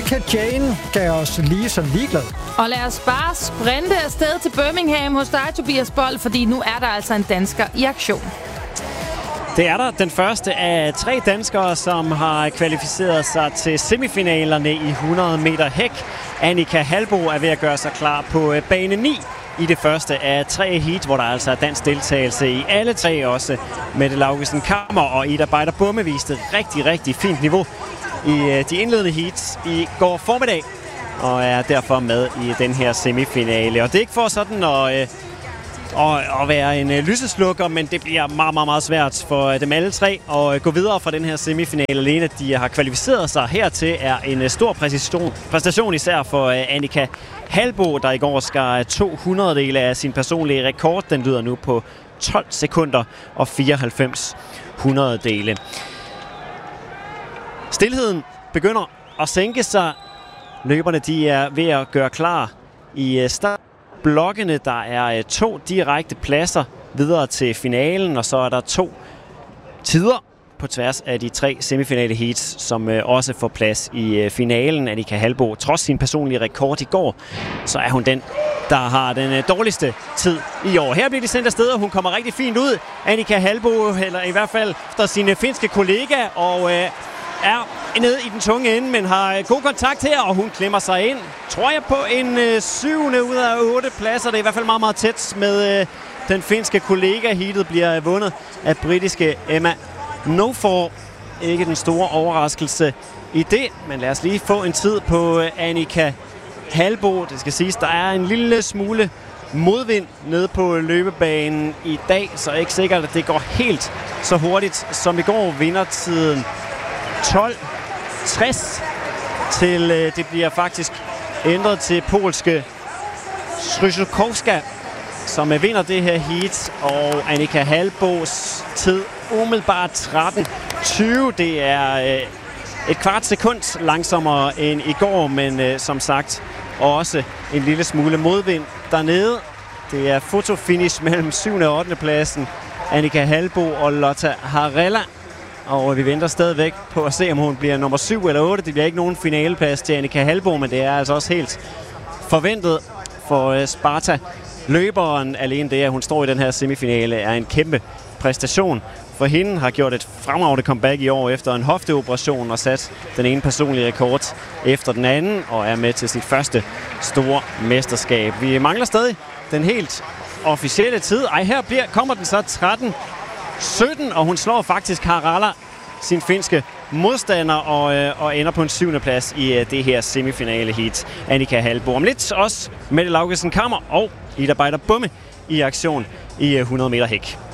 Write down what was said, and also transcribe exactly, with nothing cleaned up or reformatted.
Micah Jane gav os lige så ligeglad. Og lad os bare sprinte afsted til Birmingham hos dig, Tobias Bold, fordi nu er der altså en dansker i aktion. Det er der den første af tre danskere, som har kvalificeret sig til semifinalerne i hundrede meter hæk. Annika Halbo er ved at gøre sig klar på bane ni i det første af tre heat, hvor der altså er dansk deltagelse i alle tre også. Mette Laugesen Kammer og Ida Beider Bumme viste rigtig, rigtig fint niveau i de indledende heats i går formiddag, og er derfor med i den her semifinale. Og det er ikke for sådan at, at, at være en lyseslukker, men det bliver meget, meget, meget svært for dem alle tre at gå videre fra den her semifinale. Alene de har kvalificeret sig hertil er en stor præstation, præstation især for Annika Halbo, der i går skar to hundrededele af sin personlige rekord. Den lyder nu på tolv sekunder og fireoghalvfems hundrededele. Stilheden begynder at sænke sig. Løberne de er ved at gøre klar i startblokkene. Der er to direkte pladser videre til finalen, og så er der to tider på tværs af de tre semifinale heats, som også får plads i finalen. Annika Halbo, trods sin personlige rekord i går, så er hun den, der har den dårligste tid i år. Her bliver de sendt afsted, og hun kommer rigtig fint ud. Annika Halbo, eller i hvert fald efter sine finske kollega, og øh, er nede i den tunge ende, men har god kontakt her, og hun klemmer sig ind, tror jeg, på en øh, syvende ud af otte pladser. Det er i hvert fald meget, meget tæt med øh, den finske kollega. Heatet bliver vundet af britiske Emma Nofor. Ikke den store overraskelse i det, men lad os lige få en tid på øh, Annika Halbo. Det skal siges, der er en lille smule modvind nede på løbebanen i dag, så er ikke sikkert, at det går helt så hurtigt som i går. Vindertiden tolv tres til øh, det bliver faktisk ændret til polske Stryszkowska, som øh, vinder det her heat, og Annika Halbos tid umiddelbart tretten tyve. Det er øh, et kvart sekund langsommere end i går, men øh, som sagt også en lille smule modvind dernede. Det er fotofinish mellem syvende og ottende pladsen. Annika Halbo og Lotta Harella. Og vi venter stadigvæk på at se, om hun bliver nummer syv eller otte. Det bliver ikke nogen finaleplads til Annika Halbo, men det er altså også helt forventet for Sparta. Løberen, alene det, at hun står i den her semifinale, er en kæmpe præstation. For hende har gjort et fremragende comeback i år efter en hofteoperation og sat den ene personlige rekord efter den anden, og er med til sit første store mesterskab. Vi mangler stadig den helt officielle tid. Ej, her bliver, kommer den så tretten sytten, og hun slår faktisk Harala, sin finske modstander, og, øh, og ender på en syvende plads i øh, det her semifinale heat. Annika Halbo om lidt, også Mette Laugesen Kammer og Ida Beider Bumme i aktion i øh, hundrede meter hæk.